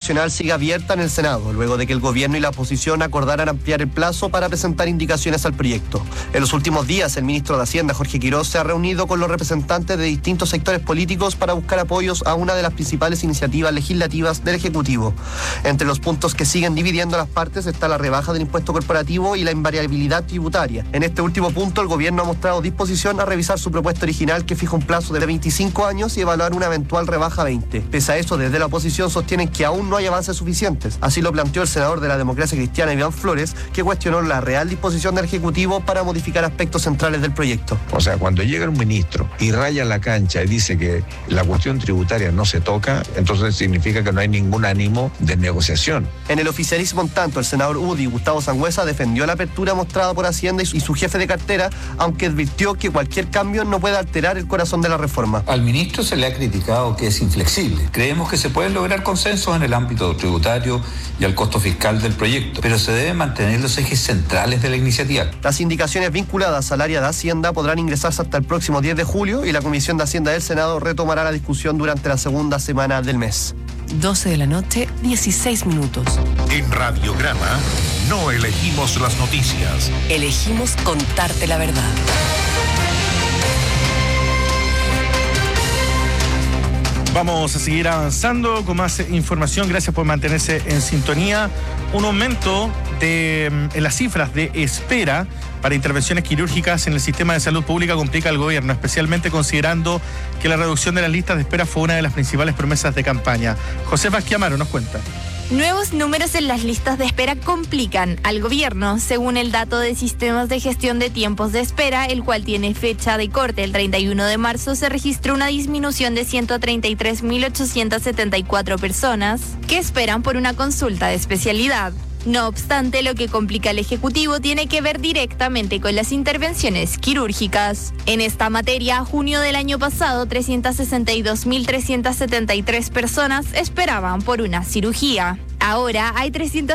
nacional sigue abierta en el Senado, luego de que el gobierno y la oposición acordaran ampliar el plazo para presentar indicaciones al proyecto. En los últimos días, el ministro de Hacienda, Jorge Quirós, se ha reunido con los representantes de distintos sectores políticos para buscar apoyos a una de las principales iniciativas legislativas del Ejecutivo. Entre los puntos que siguen dividiendo las partes está la rebaja del impuesto corporativo y la invariabilidad tributaria. En este último punto, el gobierno ha mostrado disposición a revisar su propuesta original, que fija un plazo de 25 años y evaluar una eventual rebaja a 20. Pese a eso, desde la oposición sostienen que aún no hay avances suficientes. Así lo planteó el senador de la Democracia Cristiana, Iván Flores, que cuestionó la real disposición del Ejecutivo para modificar aspectos centrales del proyecto. O sea, cuando llega un ministro y raya la cancha y dice que la cuestión tributaria no se toca, entonces significa que no hay ningún ánimo de negociación. En el oficialismo, en tanto, el senador UDI, Gustavo Sangüesa, defendió la apertura mostrada por Hacienda y su jefe de cartera, aunque advirtió que cualquier cambio no puede alterar el corazón de la reforma. Al ministro se le ha criticado que es inflexible. Creemos que se pueden lograr consensos en el ámbito tributario y al costo fiscal del proyecto, pero se deben mantener los ejes centrales de la iniciativa. Las indicaciones vinculadas al área de Hacienda podrán ingresarse hasta el próximo 10 de julio y la Comisión de Hacienda del Senado retomará la discusión durante la segunda semana del mes. 12 de la noche, 16 minutos. En Radiograma no elegimos las noticias. Elegimos contarte la verdad. Vamos a seguir avanzando con más información. Gracias por mantenerse en sintonía. Un aumento en las cifras de espera para intervenciones quirúrgicas en el sistema de salud pública complica al gobierno, especialmente considerando que la reducción de las listas de espera fue una de las principales promesas de campaña. José Basquiamaro nos cuenta. Nuevos números en las listas de espera complican al gobierno. Según el dato de Sistemas de Gestión de Tiempos de Espera, el cual tiene fecha de corte el 31 de marzo, se registró una disminución de 133.874 personas que esperan por una consulta de especialidad. No obstante, lo que complica al Ejecutivo tiene que ver directamente con las intervenciones quirúrgicas. En esta materia, a junio del año pasado, 362.373 personas esperaban por una cirugía. Ahora hay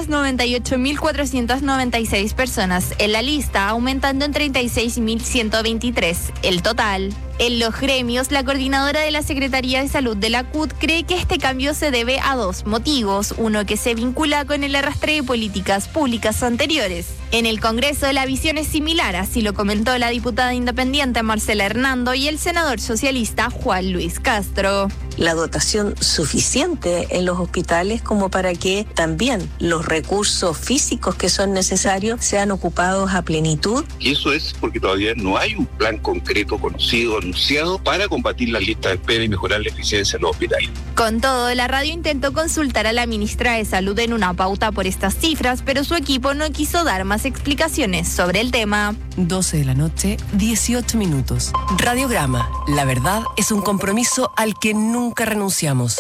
398.496 personas en la lista, aumentando en 36.123 el total. En los gremios, la coordinadora de la Secretaría de Salud de la CUT cree que este cambio se debe a dos motivos. Uno que se vincula con el arrastre de políticas públicas anteriores. En el Congreso la visión es similar, así lo comentó la diputada independiente Marcela Hernando y el senador socialista Juan Luis Castro. La dotación suficiente en los hospitales como para que también los recursos físicos que son necesarios sean ocupados a plenitud. Y eso es porque todavía no hay un plan concreto conocido, anunciado, para combatir las listas de espera y mejorar la eficiencia en los hospitales. Con todo, la radio intentó consultar a la ministra de Salud en una pauta por estas cifras, pero su equipo no quiso dar más explicaciones sobre el tema. 12 de la noche, 18 minutos. Radiograma. La verdad es un compromiso al que nunca renunciamos.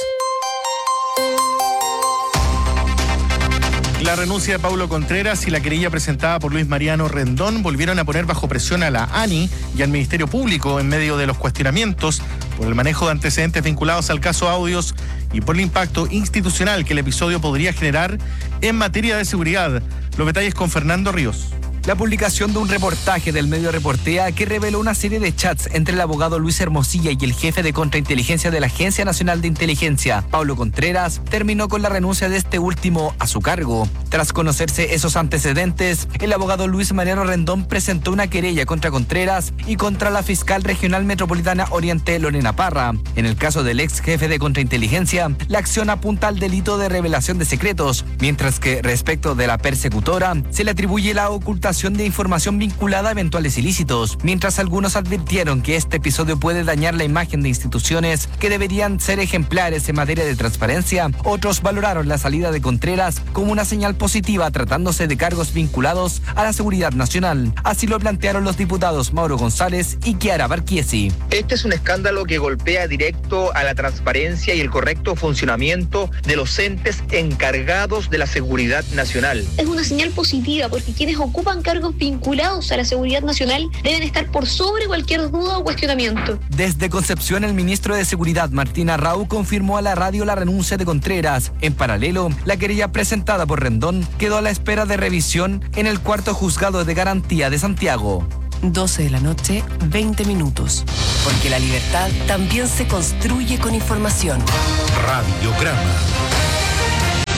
La renuncia de Paulo Contreras y la querella presentada por Luis Mariano Rendón volvieron a poner bajo presión a la ANI y al Ministerio Público en medio de los cuestionamientos por el manejo de antecedentes vinculados al caso Audios y por el impacto institucional que el episodio podría generar en materia de seguridad. Los detalles con Fernando Ríos. La publicación de un reportaje del medio Reportea que reveló una serie de chats entre el abogado Luis Hermosilla y el jefe de contrainteligencia de la Agencia Nacional de Inteligencia, Paulo Contreras, terminó con la renuncia de este último a su cargo. Tras conocerse esos antecedentes, el abogado Luis Mariano Rendón presentó una querella contra Contreras y contra la fiscal regional metropolitana Oriente, Lorena Parra. En el caso del ex jefe de contrainteligencia, la acción apunta al delito de revelación de secretos, mientras que respecto de la persecutora, se le atribuye la ocultación de información vinculada a eventuales ilícitos, mientras algunos advirtieron que este episodio puede dañar la imagen de instituciones que deberían ser ejemplares en materia de transparencia. Otros valoraron la salida de Contreras como una señal positiva tratándose de cargos vinculados a la seguridad nacional. Así lo plantearon los diputados Mauro González y Chiara Barchiesi. Este es un escándalo que golpea directo a la transparencia y el correcto funcionamiento de los entes encargados de la seguridad nacional. Es una señal positiva porque quienes ocupan cargos vinculados a la seguridad nacional deben estar por sobre cualquier duda o cuestionamiento. Desde Concepción, el ministro de Seguridad, Martín Arrau, confirmó a la radio la renuncia de Contreras. En paralelo, la querella presentada por Rendón quedó a la espera de revisión en el cuarto juzgado de garantía de Santiago. 12 de la noche, 20 minutos. Porque la libertad también se construye con información. Radiograma.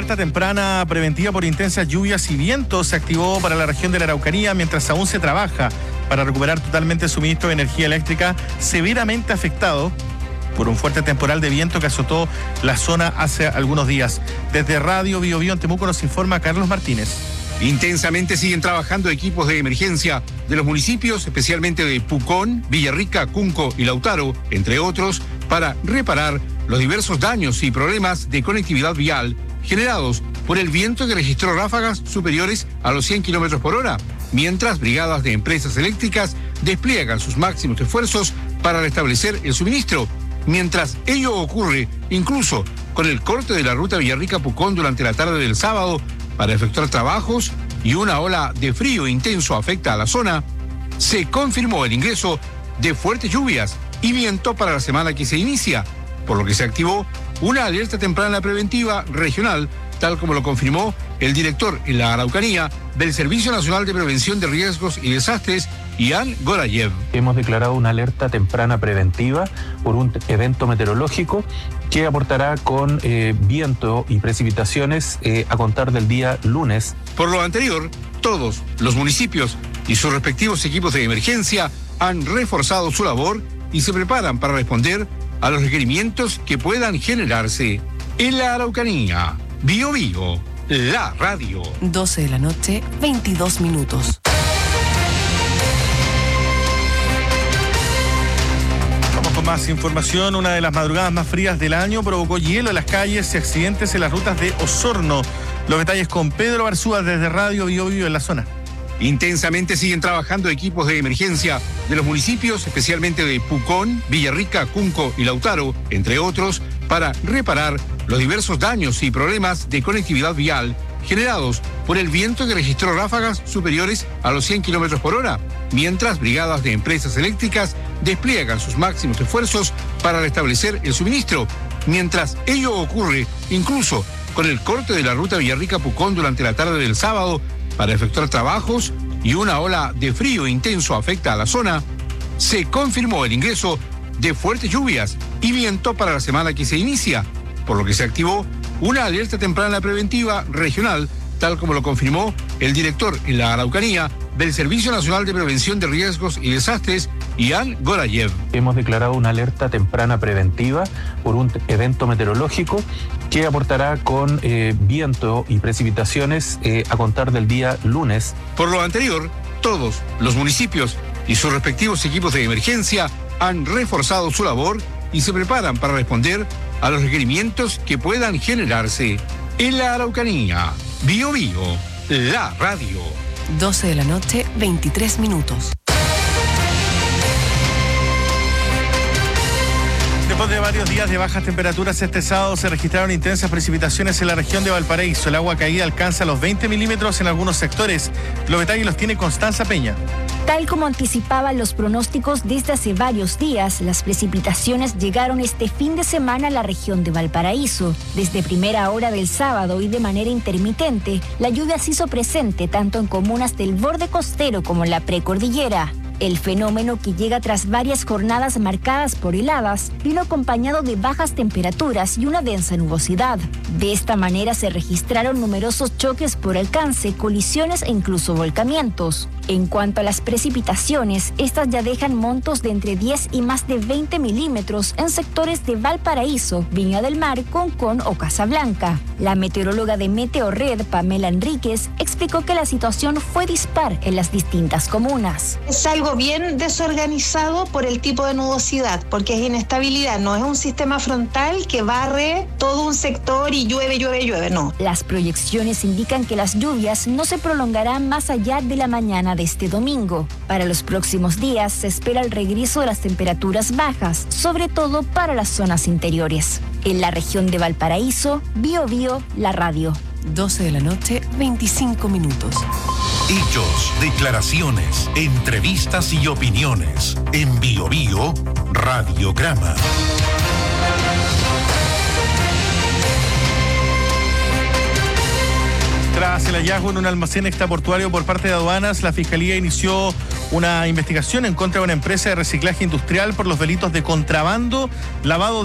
alerta temprana preventiva por intensas lluvias y vientos se activó para la región de la Araucanía mientras aún se trabaja para recuperar totalmente el suministro de energía eléctrica severamente afectado por un fuerte temporal de viento que azotó la zona hace algunos días. Desde Radio Bio Bio en Temuco nos informa Carlos Martínez. Intensamente siguen trabajando equipos de emergencia de los municipios, especialmente de Pucón, Villarrica, Cunco y Lautaro, entre otros, para reparar los diversos daños y problemas de conectividad vial generados por el viento que registró ráfagas superiores a los 100 kilómetros por hora, mientras brigadas de empresas eléctricas despliegan sus máximos esfuerzos para restablecer el suministro. Mientras ello ocurre, incluso con el corte de la ruta Villarrica-Pucón durante la tarde del sábado, para efectuar trabajos y una ola de frío intenso afecta a la zona, se confirmó el ingreso de fuertes lluvias y viento para la semana que se inicia, por lo que se activó una alerta temprana preventiva regional, tal como lo confirmó el director en la Araucanía del Servicio Nacional de Prevención de Riesgos y Desastres, Ian Gorayev. Hemos declarado una alerta temprana preventiva por un evento meteorológico que aportará con viento y precipitaciones a contar del día lunes. Por lo anterior, todos los municipios y sus respectivos equipos de emergencia han reforzado su labor y se preparan para responder a los requerimientos que puedan generarse. En la Araucanía, Bio Bio, la radio. 12 de la noche, 22 minutos. Con más información, una de las madrugadas más frías del año provocó hielo en las calles y accidentes en las rutas de Osorno. Los detalles con Pedro Barzúa desde Radio Bio Bio en la zona. Intensamente siguen trabajando equipos de emergencia de los municipios, especialmente de Pucón, Villarrica, Cunco y Lautaro, entre otros, para reparar los diversos daños y problemas de conectividad vial generados por el viento que registró ráfagas superiores a los 100 kilómetros por hora, mientras brigadas de empresas eléctricas despliegan sus máximos esfuerzos para restablecer el suministro. Mientras ello ocurre, incluso con el corte de la ruta Villarrica-Pucón durante la tarde del sábado, para efectuar trabajos y una ola de frío intenso afecta a la zona, se confirmó el ingreso de fuertes lluvias y viento para la semana que se inicia, por lo que se activó una alerta temprana preventiva regional, tal como lo confirmó el director en la Araucanía del Servicio Nacional de Prevención de Riesgos y Desastres, Ian Gorayev. Hemos declarado una alerta temprana preventiva por un evento meteorológico que aportará con viento y precipitaciones a contar del día lunes. Por lo anterior, todos los municipios y sus respectivos equipos de emergencia han reforzado su labor y se preparan para responder a los requerimientos que puedan generarse. En la Araucanía, Bio Bio, la radio. 12 de la noche, 23 minutos. Después de varios días de bajas temperaturas, este sábado se registraron intensas precipitaciones en la región de Valparaíso. El agua caída alcanza los 20 milímetros en algunos sectores. Los detalles los tiene Constanza Peña. Tal como anticipaban los pronósticos desde hace varios días, las precipitaciones llegaron este fin de semana a la región de Valparaíso. Desde primera hora del sábado y de manera intermitente, la lluvia se hizo presente tanto en comunas del borde costero como en la precordillera. El fenómeno, que llega tras varias jornadas marcadas por heladas, vino acompañado de bajas temperaturas y una densa nubosidad. De esta manera se registraron numerosos choques por alcance, colisiones e incluso volcamientos. En cuanto a las precipitaciones, estas ya dejan montos de entre 10 y más de 20 milímetros en sectores de Valparaíso, Viña del Mar, Concón o Casablanca. La meteoróloga de Meteorred, Pamela Enríquez, explicó que la situación fue dispar en las distintas comunas. Es algo bien desorganizado por el tipo de nubosidad, porque es inestabilidad, no es un sistema frontal que barre todo un sector y llueve, no. Las proyecciones indican que las lluvias no se prolongarán más allá de la mañana de este domingo. Para los próximos días se espera el regreso de las temperaturas bajas, sobre todo para las zonas interiores. En la región de Valparaíso, Bio Bio, la radio. 12 de la noche, 25 minutos. Hechos, declaraciones, entrevistas y opiniones. En Bio Bio, Radiograma. Tras el hallazgo en un almacén extraportuario por parte de aduanas, la Fiscalía inició una investigación en contra de una empresa de reciclaje industrial por los delitos de contrabando, lavado